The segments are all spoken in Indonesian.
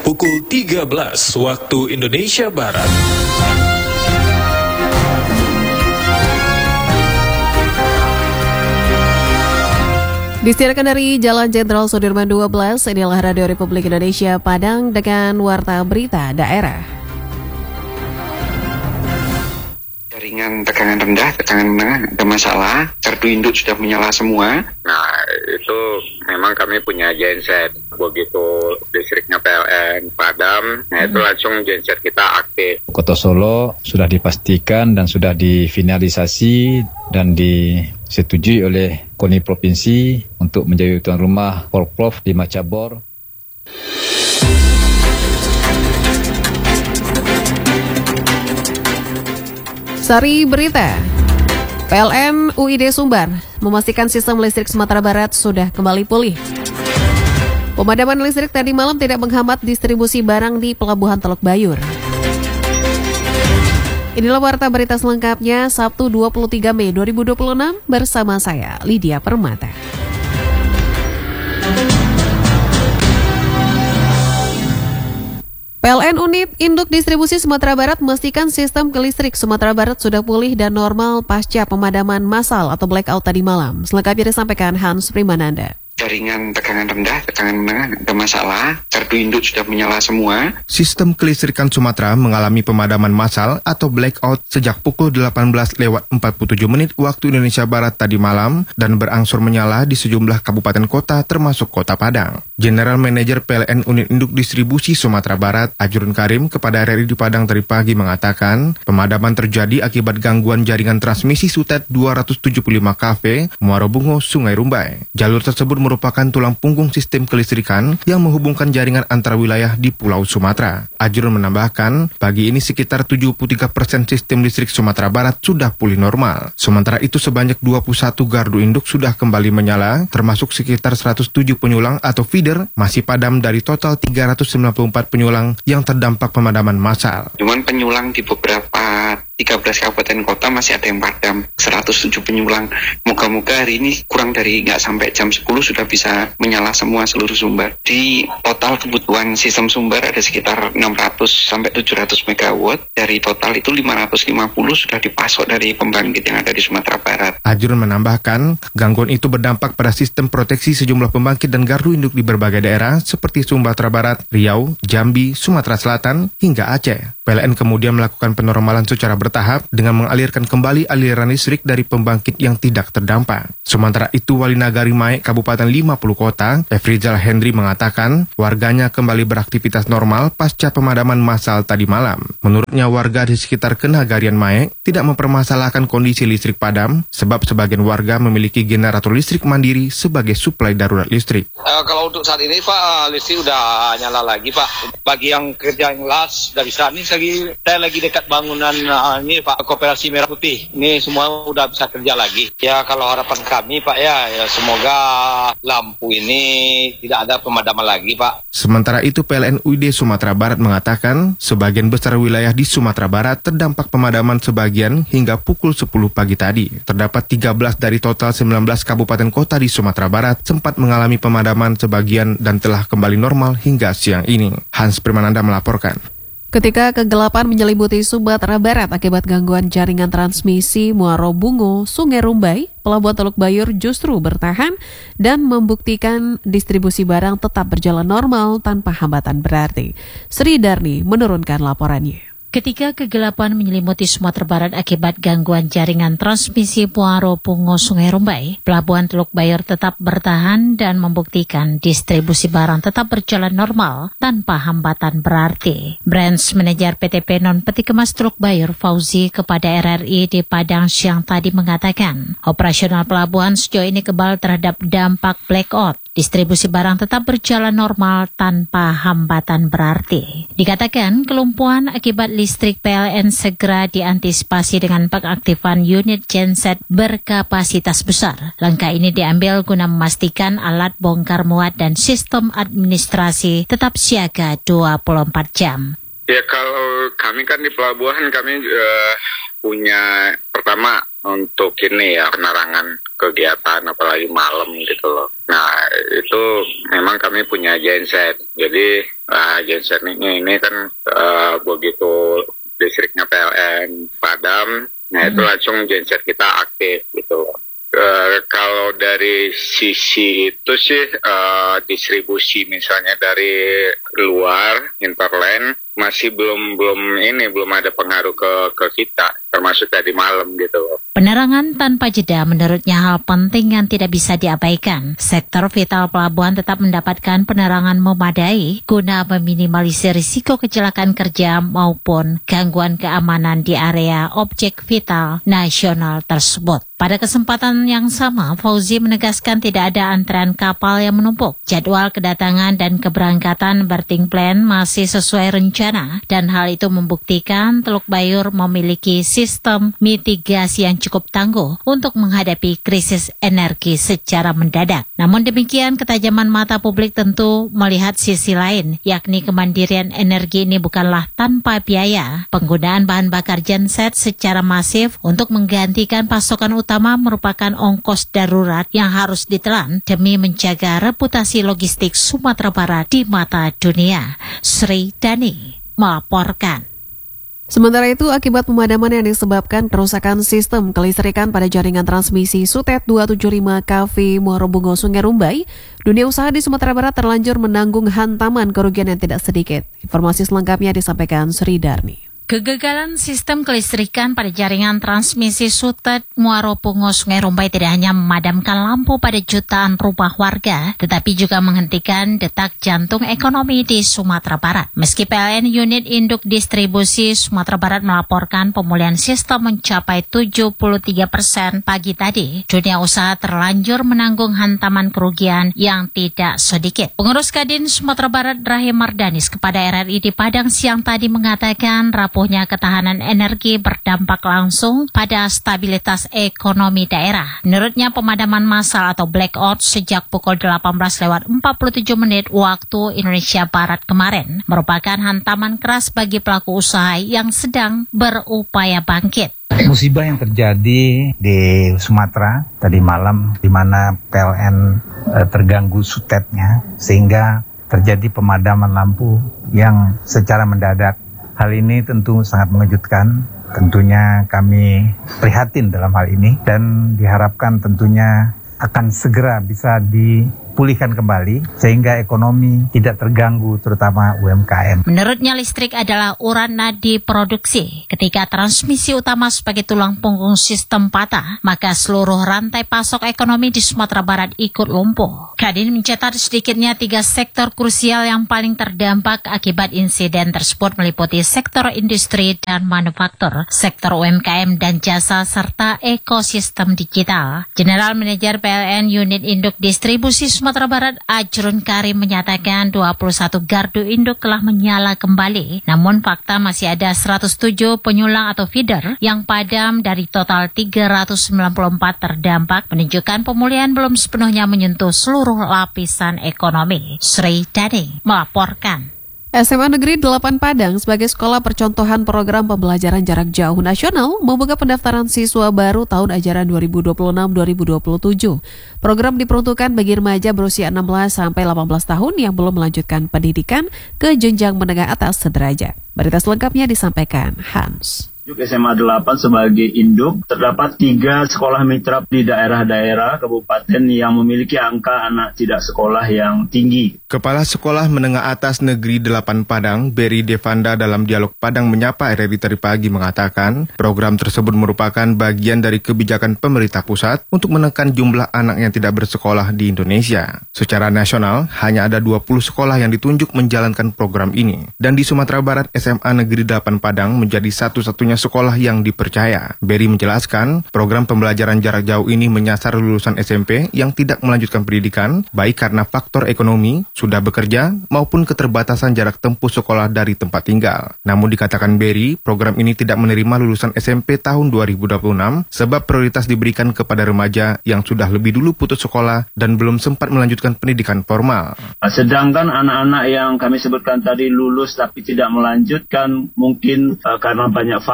pukul 13 waktu Indonesia Barat. Disiarkan dari Jalan Jenderal Sudirman 12, inilah Radio Republik Indonesia Padang dengan Warta Berita Daerah. Jaringan tegangan rendah, tegangan menengah, ada masalah, gardu induk sudah menyala semua. Nah, itu memang kami punya genset. Begitu listriknya PLN padam, nah itu langsung genset kita aktif. Kota Solo sudah dipastikan dan sudah difinalisasi dan disetujui oleh KONI Provinsi untuk menjadi tuan rumah Porprov di Macabor. Sari Berita. PLN UID Sumbar memastikan sistem listrik Sumatera Barat sudah kembali pulih. Pemadaman listrik tadi malam tidak menghambat distribusi barang di Pelabuhan Teluk Bayur. Inilah Warta Berita selengkapnya Sabtu 23 Mei 2026 bersama saya, Lydia Permata. PLN Unit Induk Distribusi Sumatera Barat memastikan sistem kelistrik Sumatera Barat sudah pulih dan normal pasca pemadaman massal atau blackout tadi malam. Selengkapnya disampaikan Hans Primananda. Jaringan tegangan rendah, tegangan menengah, ada masalah, gardu induk sudah menyala semua. Sistem kelistrikan Sumatera mengalami pemadaman massal atau blackout sejak pukul 18:47 waktu Indonesia Barat tadi malam dan berangsur menyala di sejumlah kabupaten kota termasuk Kota Padang. General Manager PLN Unit Induk Distribusi Sumatera Barat, Ajrun Karim, kepada RRI di Padang tadi pagi mengatakan, pemadaman terjadi akibat gangguan jaringan transmisi Sutet 275 kV, Muaro Bungo, Sungai Rumbai. Jalur tersebut merupakan tulang punggung sistem kelistrikan yang menghubungkan jaringan antar wilayah di Pulau Sumatera. Ajrun menambahkan, pagi ini sekitar 73% sistem listrik Sumatera Barat sudah pulih normal. Sementara itu sebanyak 21 gardu induk sudah kembali menyala, termasuk sekitar 107 penyulang atau feeder masih padam dari total 394 penyulang yang terdampak pemadaman massal. Cuman penyulang di beberapa 13 kabupaten kota masih ada yang padam, 107 penyulang. Moga-moga hari ini kurang dari nggak sampai jam 10 sudah bisa menyala semua seluruh sumber. Di total kebutuhan sistem sumber ada sekitar 600 sampai 700 megawatt. Dari total itu 550 sudah dipasok dari pembangkit yang ada di Sumatera Barat. Ajrun menambahkan, gangguan itu berdampak pada sistem proteksi sejumlah pembangkit dan gardu induk di berbagai daerah seperti Sumatera Barat, Riau, Jambi, Sumatera Selatan, hingga Aceh. PLN kemudian melakukan penormalan secara bertahap dengan mengalirkan kembali aliran listrik dari pembangkit yang tidak terdampak. Sementara itu, Wali Nagari Maek Kabupaten 50 Kota, Efrizal Hendri mengatakan warganya kembali beraktivitas normal pasca pemadaman massal tadi malam. Menurutnya, warga di sekitar Kenagarian Maek tidak mempermasalahkan kondisi listrik padam sebab sebagian warga memiliki generator listrik mandiri sebagai suplai darurat listrik. Kalau untuk saat ini Pak, listrik udah nyala lagi Pak. Bagi yang kerja yang las dari sana ini saya lagi dekat bangunan ini Pak, Koperasi Merah Putih. Ini semua udah bisa kerja lagi. Ya kalau harapan kami Pak ya semoga lampu ini tidak ada pemadaman lagi Pak. Sementara itu PLN UID Sumatera Barat mengatakan sebagian besar wilayah di Sumatera Barat terdampak pemadaman sebagian hingga pukul 10 pagi tadi. Terdapat 13 dari total 19 kabupaten kota di Sumatera Barat sempat mengalami pemadaman sebagian dan telah kembali normal hingga siang ini. Hans Primananda melaporkan. Ketika kegelapan menyelimuti Sumatera Barat akibat gangguan jaringan transmisi Muaro Bungo, Sungai Rumbai, Pelabuhan Teluk Bayur justru bertahan dan membuktikan distribusi barang tetap berjalan normal tanpa hambatan berarti. Sri Darni menurunkan laporannya. Ketika kegelapan menyelimuti Sumatera Barat akibat gangguan jaringan transmisi Muaro Bungo Sungai Rumbai, Pelabuhan Teluk Bayur tetap bertahan dan membuktikan distribusi barang tetap berjalan normal tanpa hambatan berarti. Branch Manager PTP Non Peti Kemas Teluk Bayur Fauzi kepada RRI di Padang siang tadi mengatakan, operasional pelabuhan sejauh ini kebal terhadap dampak blackout. Distribusi barang tetap berjalan normal tanpa hambatan berarti. Dikatakan kelumpuhan akibat listrik PLN segera diantisipasi dengan pengaktifan unit genset berkapasitas besar. Langkah ini diambil guna memastikan alat bongkar muat dan sistem administrasi tetap siaga 24 jam. Ya kalau kami kan di pelabuhan kami punya pertama untuk ini ya penerangan kegiatan apalagi malam gitu loh. Nah itu memang kami punya genset. Jadi genset ini kan begitu listriknya PLN padam, nah itu langsung genset kita aktif gitu loh. Kalau dari sisi itu sih distribusi misalnya dari luar interland masih belum ada pengaruh ke kita, termasuk tadi malam gitu. Penerangan tanpa jeda menurutnya hal penting yang tidak bisa diabaikan. Sektor vital pelabuhan tetap mendapatkan penerangan memadai guna meminimalisir risiko kecelakaan kerja maupun gangguan keamanan di area objek vital nasional tersebut. Pada kesempatan yang sama, Fauzi menegaskan tidak ada antrean kapal yang menumpuk. Jadwal kedatangan dan keberangkatan berthing plan masih sesuai rencana dan hal itu membuktikan Teluk Bayur memiliki sistem mitigasi yang cukup tangguh untuk menghadapi krisis energi secara mendadak. Namun demikian, ketajaman mata publik tentu melihat sisi lain, yakni kemandirian energi ini bukanlah tanpa biaya. Penggunaan bahan bakar genset secara masif untuk menggantikan pasokan utama merupakan ongkos darurat yang harus ditelan demi menjaga reputasi logistik Sumatera Barat di mata dunia. Sri Dani melaporkan. Sementara itu, akibat pemadaman yang disebabkan kerusakan sistem kelistrikan pada jaringan transmisi SUTET 275 kV Muaro Bungo Sungai Rumbai, dunia usaha di Sumatera Barat terlanjur menanggung hantaman kerugian yang tidak sedikit. Informasi selengkapnya disampaikan Sri Darni. Kegagalan sistem kelistrikan pada jaringan transmisi SUTET Muaro Bungo Sungai Rumbai tidak hanya memadamkan lampu pada jutaan rumah warga, tetapi juga menghentikan detak jantung ekonomi di Sumatera Barat. Meski PLN Unit Induk Distribusi Sumatera Barat melaporkan pemulihan sistem mencapai 73% pagi tadi, dunia usaha terlanjur menanggung hantaman kerugian yang tidak sedikit. Pengurus Kadin Sumatera Barat Rahim Mardanis kepada RRI di Padang siang tadi mengatakan rapuhnya ketahanan energi berdampak langsung pada stabilitas ekonomi daerah. Menurutnya pemadaman massal atau blackout sejak pukul 18:47 waktu Indonesia Barat kemarin merupakan hantaman keras bagi pelaku usaha yang sedang berupaya bangkit. Musibah yang terjadi di Sumatera tadi malam di mana PLN terganggu SUTET-nya sehingga terjadi pemadaman lampu yang secara mendadak. Hal ini tentu sangat mengejutkan, tentunya kami prihatin dalam hal ini dan diharapkan tentunya akan segera bisa dipulihkan kembali sehingga ekonomi tidak terganggu terutama UMKM. Menurutnya listrik adalah uran nadi produksi. Ketika transmisi utama sebagai tulang punggung sistem patah, maka seluruh rantai pasok ekonomi di Sumatera Barat ikut lumpuh. Kadin mencatat sedikitnya 3 sektor krusial yang paling terdampak akibat insiden tersebut meliputi sektor industri dan manufaktur, sektor UMKM dan jasa serta ekosistem digital. General Manager PLN Unit Induk Distribusi Sumatera Barat Ajrun Karim menyatakan 21 gardu induk telah menyala kembali, namun fakta masih ada 107 penyulang atau feeder yang padam dari total 394 terdampak, menunjukkan pemulihan belum sepenuhnya menyentuh seluruh lapisan ekonomi. Sri Dani melaporkan. SMA Negeri 8 Padang sebagai sekolah percontohan program pembelajaran jarak jauh nasional membuka pendaftaran siswa baru tahun ajaran 2026-2027. Program diperuntukkan bagi remaja berusia 16 sampai 18 tahun yang belum melanjutkan pendidikan ke jenjang menengah atas sederajat. Berita selengkapnya disampaikan Hans. SMA 8 sebagai induk, terdapat 3 sekolah mitra di daerah-daerah kabupaten yang memiliki angka anak tidak sekolah yang tinggi. Kepala Sekolah Menengah Atas Negeri 8 Padang, Berry Devanda dalam dialog Padang Menyapa RRI tadi pagi mengatakan, program tersebut merupakan bagian dari kebijakan pemerintah pusat untuk menekan jumlah anak yang tidak bersekolah di Indonesia. Secara nasional, hanya ada 20 sekolah yang ditunjuk menjalankan program ini. Dan di Sumatera Barat, SMA Negeri 8 Padang menjadi satu-satunya sekolah yang dipercaya. Berry menjelaskan, program pembelajaran jarak jauh ini menyasar lulusan SMP yang tidak melanjutkan pendidikan, baik karena faktor ekonomi, sudah bekerja, maupun keterbatasan jarak tempuh sekolah dari tempat tinggal. Namun dikatakan Berry, program ini tidak menerima lulusan SMP tahun 2026, sebab prioritas diberikan kepada remaja yang sudah lebih dulu putus sekolah dan belum sempat melanjutkan pendidikan formal. Sedangkan anak-anak yang kami sebutkan tadi lulus tapi tidak melanjutkan, mungkin karena banyak faktor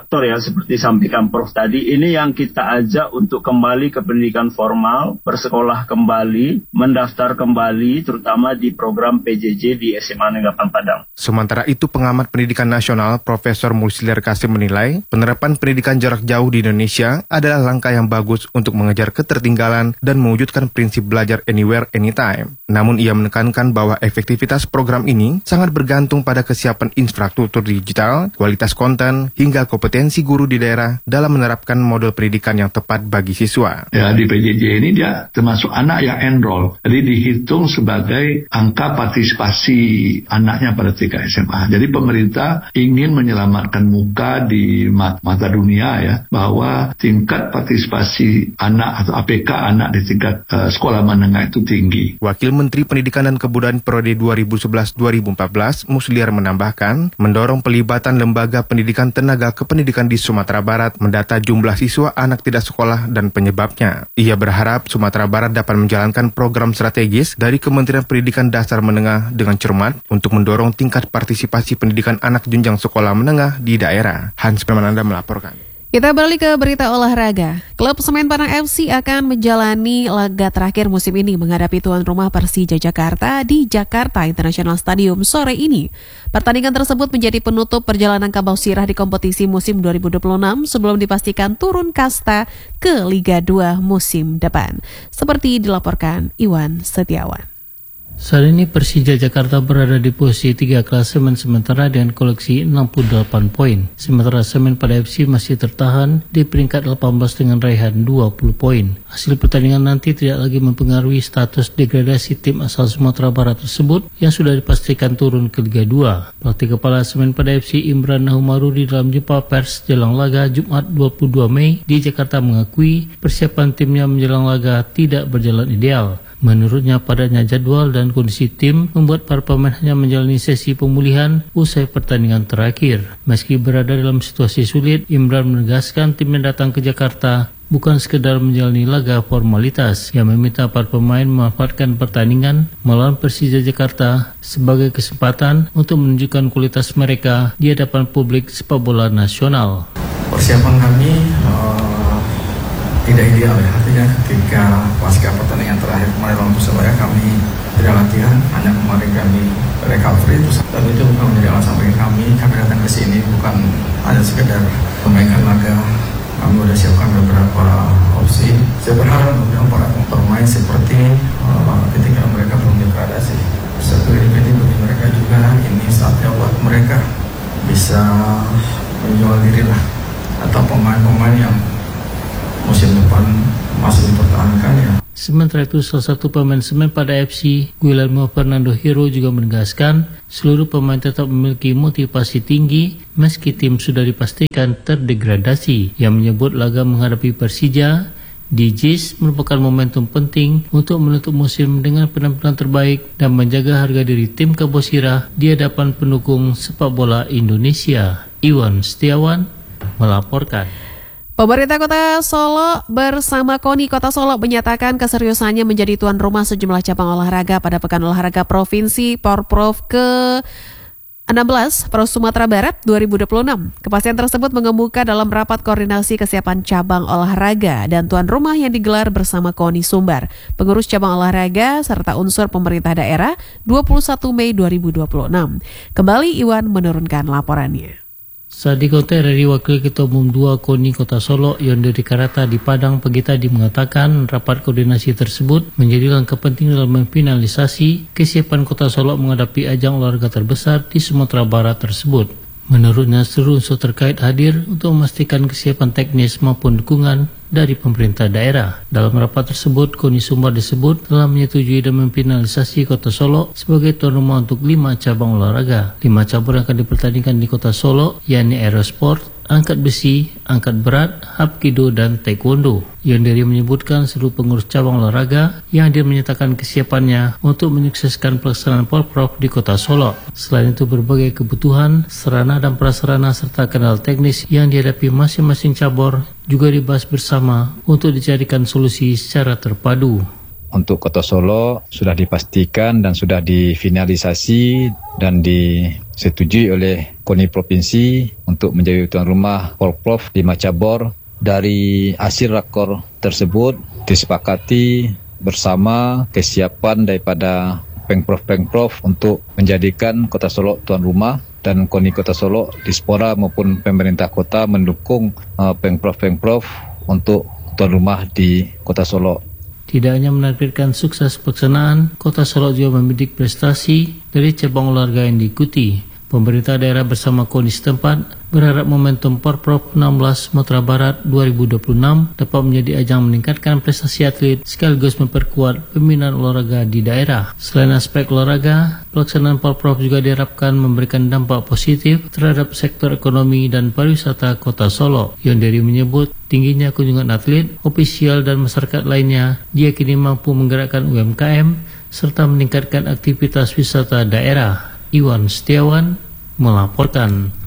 faktor ya, seperti sampaikan Prof tadi. Ini yang kita ajak untuk kembali ke pendidikan formal, bersekolah kembali, mendaftar kembali, terutama di program PJJ di SMA Negeri Padang. Sementara itu, pengamat pendidikan nasional Profesor Musliar Kasim menilai penerapan pendidikan jarak jauh di Indonesia adalah langkah yang bagus untuk mengejar ketertinggalan dan mewujudkan prinsip belajar anywhere, anytime. Namun ia menekankan bahwa efektivitas program ini sangat bergantung pada kesiapan infrastruktur digital, kualitas konten, hingga kompetensi guru di daerah dalam menerapkan model pendidikan yang tepat bagi siswa. Ya, di PJJ ini dia termasuk anak yang enroll. Jadi dihitung sebagai angka partisipasi anaknya pada tingkat SMA. Jadi pemerintah ingin menyelamatkan muka di mata dunia ya, bahwa tingkat partisipasi anak atau APK anak di tingkat sekolah menengah itu tinggi. Wakil Menteri Pendidikan dan Kebudayaan periode 2011-2014, Musliar menambahkan, mendorong pelibatan lembaga pendidikan tenaga kependidikan di Sumatera Barat mendata jumlah siswa anak tidak sekolah dan penyebabnya. Ia berharap Sumatera Barat dapat menjalankan program strategis dari Kementerian Pendidikan Dasar Menengah dengan cermat untuk mendorong tingkat partisipasi pendidikan anak jenjang sekolah menengah di daerah. Hans Permananda melaporkan. Kita beralih ke berita olahraga. Klub Semen Padang FC akan menjalani laga terakhir musim ini menghadapi tuan rumah Persija Jakarta di Jakarta International Stadium sore ini. Pertandingan tersebut menjadi penutup perjalanan Kabau Sirah di kompetisi musim 2026 sebelum dipastikan turun kasta ke Liga 2 musim depan. Seperti dilaporkan Iwan Setiawan. Saat ini Persija Jakarta berada di posisi 3 klasemen sementara dengan koleksi 68 poin. Sementara Semen Padang FC masih tertahan di peringkat 18 dengan raihan 20 poin. Hasil pertandingan nanti tidak lagi mempengaruhi status degradasi tim asal Sumatera Barat tersebut yang sudah dipastikan turun ke Liga 2. Pelatih kepala Semen Padang FC Imran Nahumaru di dalam jumpa pers jelang laga Jumat 22 Mei di Jakarta mengakui persiapan timnya menjelang laga tidak berjalan ideal. Menurutnya, padatnya jadwal dan kondisi tim membuat para pemain hanya menjalani sesi pemulihan usai pertandingan terakhir. Meski berada dalam situasi sulit, Imran menegaskan tim yang datang ke Jakarta bukan sekedar menjalani laga formalitas, yang meminta para pemain memanfaatkan pertandingan melawan Persija Jakarta sebagai kesempatan untuk menunjukkan kualitas mereka di hadapan publik sepak bola nasional. Persiapan kami tidak ideal ya, artinya ketika pasca pertandingan terakhir kemarin lawan Persebaya kami tidak latihan, hanya kemarin kami recovery, dan itu bukan menjadi alasan bagi kami datang ke sini bukan hanya sekedar memainkan laga. Kami sudah siapkan beberapa opsi. Saya berharap para pemain seperti ketika mereka belum degradasi, satu ini bagi mereka juga ini saatnya buat mereka bisa menjual diri lah, atau pemain-pemain yang musim depan masih dipertahankan ya. Sementara itu, salah satu pemain Semen Padang FC, Guillermo Fernando Hero, juga menegaskan seluruh pemain tetap memiliki motivasi tinggi meski tim sudah dipastikan terdegradasi. Yang menyebut laga menghadapi Persija di JIS merupakan momentum penting untuk menutup musim dengan penampilan terbaik dan menjaga harga diri tim Kabau Sirah di hadapan pendukung sepak bola Indonesia. Iwan Setiawan melaporkan. Pemerintah Kota Solo bersama KONI Kota Solo menyatakan keseriusannya menjadi tuan rumah sejumlah cabang olahraga pada Pekan Olahraga Provinsi Porprov ke-16 Pro Sumatera Barat 2026. Kepastian tersebut mengemuka dalam rapat koordinasi kesiapan cabang olahraga dan tuan rumah yang digelar bersama KONI Sumbar, pengurus cabang olahraga serta unsur pemerintah daerah 21 Mei 2026. Kembali Iwan menurunkan laporannya. Saat dikutip dari Wakil Ketua Umum 2 KONI Kota Solo, Yonderi Karata di Padang pagi tadi mengatakan rapat koordinasi tersebut menjadi langkah penting dalam memfinalisasi kesiapan Kota Solo menghadapi ajang olahraga terbesar di Sumatera Barat tersebut. Menurutnya, seluruh unsur terkait hadir untuk memastikan kesiapan teknis maupun dukungan dari pemerintah daerah. Dalam rapat tersebut, KONI Sumbar disebut telah menyetujui dan memfinalisasi Kota Solo sebagai tuan rumah untuk 5 cabang olahraga. 5 cabur yang akan dipertandingkan di Kota Solo, yakni aerosport, angkat besi, angkat berat, hapkido, dan taekwondo. Yonderi menyebutkan seluruh pengurus cabang olahraga yang hadir menyatakan kesiapannya untuk menyukseskan pelaksanaan Porprov di Kota Solo. Selain itu, berbagai kebutuhan, sarana dan prasarana serta kendala teknis yang dihadapi masing-masing cabur juga dibahas bersama untuk dicarikan solusi secara terpadu. Untuk Kota Solo sudah dipastikan dan sudah difinalisasi dan di disetujui oleh KONI Provinsi untuk menjadi tuan rumah Porprov di Macabor. Dari hasil rakor tersebut disepakati bersama kesiapan daripada Pengprov untuk menjadikan Kota Solok tuan rumah, dan KONI Kota Solok, Dispora maupun pemerintah kota mendukung Pengprov untuk tuan rumah di Kota Solok. Tidak hanya menargetkan sukses pelaksanaan, Kota Solok juga membidik prestasi dari cabang olahraga yang diikuti. Pemerintah daerah bersama KONI setempat berharap momentum Porprov 16 Sumatera Barat 2026 dapat menjadi ajang meningkatkan prestasi atlet sekaligus memperkuat pembinaan olahraga di daerah. Selain aspek olahraga, pelaksanaan Porprov juga diharapkan memberikan dampak positif terhadap sektor ekonomi dan pariwisata Kota Solok. Yonderi menyebut tingginya kunjungan atlet, ofisial dan masyarakat lainnya diyakini mampu menggerakkan UMKM serta meningkatkan aktivitas wisata daerah. Iwan Setiawan melaporkan.